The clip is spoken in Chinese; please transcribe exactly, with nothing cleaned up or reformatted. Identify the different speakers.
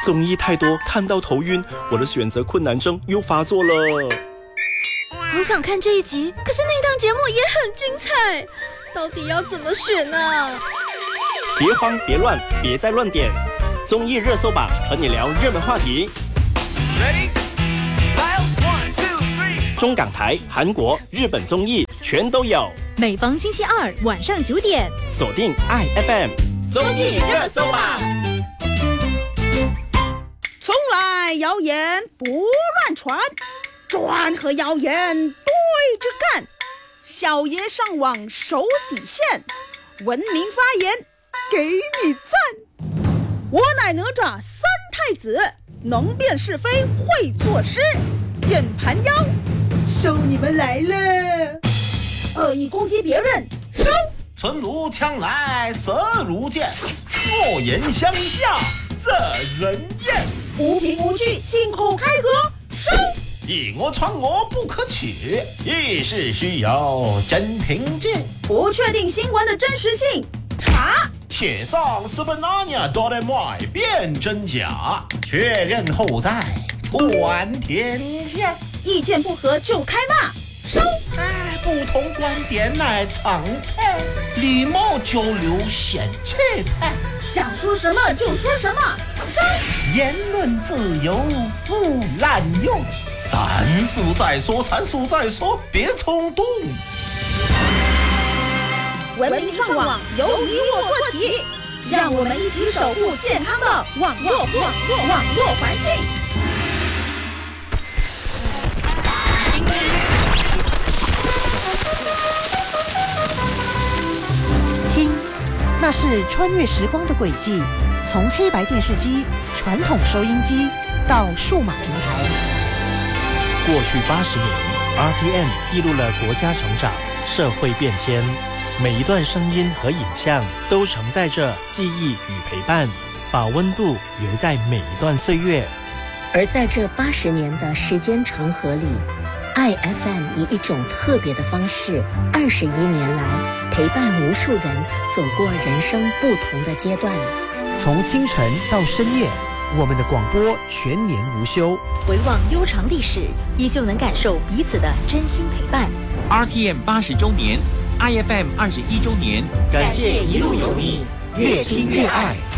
Speaker 1: 综艺太多，看到头晕，我的选择困难症又发作了。
Speaker 2: 好想看这一集，可是那档节目也很精彩，到底要怎么选呢？
Speaker 1: 别慌别乱，别再乱点，综艺热搜榜和你聊热门话题。Ready? One, two, three. 中港台、韩国、日本综艺全都有。
Speaker 3: 每逢星期二晚上九点，
Speaker 1: 锁定 I F M 综艺热搜榜。
Speaker 4: 从来谣言不乱传，传和谣言对着干。小爷上网守底线，文明发言给你赞。我乃哪吒三太子，能辨是非会作诗，键盘妖收你们来了。恶意攻击别人收。
Speaker 5: 唇如枪来舌如剑，恶言相向惹人厌。
Speaker 4: 无凭无据信口开河收。
Speaker 5: 以讹传讹不可取，遇事需有真凭据。
Speaker 4: 不确定新闻的真实性查。
Speaker 5: 铁上是本拿捏都得买辨真假，确认后再传天下。
Speaker 4: 意见不合就开骂收。
Speaker 5: 哎，不同观点乃常态，礼貌交流显气派。
Speaker 4: 想说什么就说什么收。
Speaker 5: 言论自由不滥用，三思再说，三思再说，别冲动。
Speaker 4: 文明上网由你我做起，让我们一起守护健康的网络网络网络环境。
Speaker 6: 听，那是穿越时光的轨迹，从黑白电视机、传统收音机到数码平台。
Speaker 7: 过去八十年 ，R T M 记录了国家成长、社会变迁。每一段声音和影像都承载着记忆与陪伴，把温度留在每一段岁月。
Speaker 8: 而在这八十年的时间长河里 ，I F M 以一种特别的方式，二十一年来陪伴无数人走过人生不同的阶段。
Speaker 6: 从清晨到深夜，我们的广播全年无休。
Speaker 3: 回望悠长历史，依旧能感受彼此的真心陪伴。
Speaker 9: R T M 八十周年。I F M 二十一周年，
Speaker 1: 感谢一路有你，越听越爱。